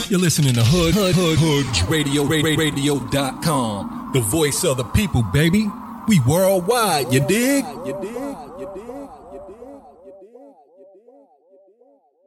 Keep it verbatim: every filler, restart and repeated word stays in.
You're listening to Hood Hood Hood Hood Radio Radio dot com. The voice of the people, baby. We worldwide, you dig? You dig? You dig?